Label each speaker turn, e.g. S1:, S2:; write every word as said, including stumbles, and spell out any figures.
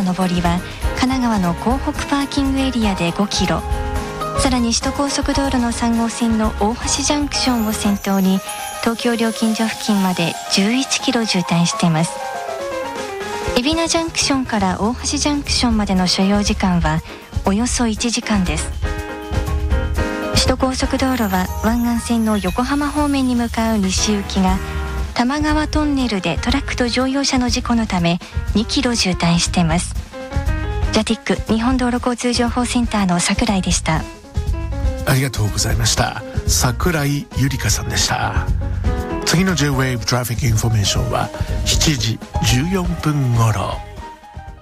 S1: 上りは神奈川の港北パーキングエリアでごキロ、さらに首都高速道路のさん号線の大橋ジャンクションを先頭に東京料金所付近までじゅういちキロ渋滞しています。海老名ジャンクションから大橋ジャンクションまでの所要時間はおよそいちじかんです。首都高速道路は湾岸線の横浜方面に向かう西行きが多摩川トンネルでトラックと乗用車の事故のためにキロ渋滞しています。ジャティック日本道路交通情報センターの櫻井でした。
S2: ありがとうございました。櫻井ゆりかさんでした。次の J-Wave トラフィックインフォメーションはしちじじゅうよんぷん頃。